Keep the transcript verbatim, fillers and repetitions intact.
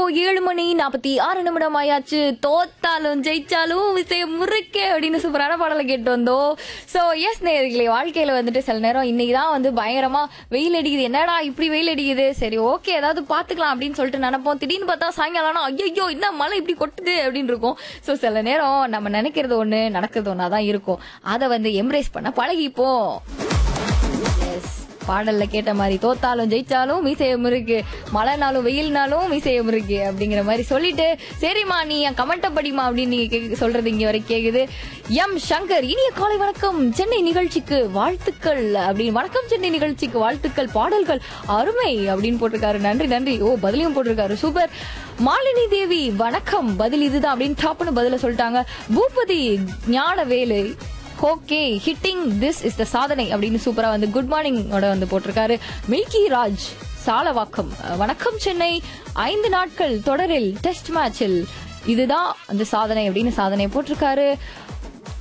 இப்போ ஏழு மணி நாற்பத்தி ஆறு நிமிடம் ஆயாச்சு. தோத்தாலும் ஜெயிச்சாலும் விஷயம் முறுக்கே அப்படின்னு சூப்பரான பாடலை கேட்டு வந்தோம். சோ எஸ் நேயர்களே, வாழ்க்கையில வந்துட்டு சில நேரம் இன்னைக்குதான் வந்து பயங்கரமா வெயில் அடிக்குது, என்னடா இப்படி வெயில் அடிக்குது, சரி ஓகே ஏதாவது பாத்துக்கலாம் அப்படின்னு சொல்லிட்டு நினைப்போம். திடீர்னு பார்த்தா சாயங்காலம் ஐயோ என்ன மழை இப்படி கொட்டுது அப்படின்னு இருக்கும். சோ சில நேரம் நம்ம நினைக்கிறது ஒண்ணு நடக்கிறது ஒன்னாதான் இருக்கும். அதை வந்து எம்ப்ரேஸ் பண்ண பழகிப்போம். பாடல்ல கேட்ட மாதிரி தோத்தாலும் ஜெயிச்சாலும் மீசையம் இருக்கு, மழைனாலும் வெயில்னாலும் மீசையம் இருக்கு அப்படிங்கிற மாதிரி சொல்லிட்டு, சரிம்மா நீ என் கமெண்ட படிமா அப்படின்னு நீங்க சொல்றது இங்க வரை கேக்குது. எம் சங்கர், இனிய காலை வணக்கம், சென்னை நிகழ்ச்சிக்கு வாழ்த்துக்கள் அப்படின்னு, வணக்கம் சென்னை நிகழ்ச்சிக்கு வாழ்த்துக்கள், பாடல்கள் அருமை அப்படின்னு போட்டிருக்காரு. நன்றி நன்றி. ஓ பதிலையும் போட்டிருக்காரு, சூப்பர். மாலினி தேவி வணக்கம், பதில் இதுதான் அப்படின்னு டாப்னு பதில சொல்லிட்டாங்க. Boopathi Gnanavel, okay hitting this is the சாதனை அப்படின்னு சூப்பரா வந்து குட் மார்னிங் வந்து போட்டிருக்காரு. மில்கி ராஜ் சாலவாக்கம், வணக்கம் சென்னை, ஐந்து நாட்கள் தொடரில் டெஸ்ட் மேட்சில் இதுதான் அந்த சாதனை அப்படின்னு சாதனை போட்டிருக்காரு.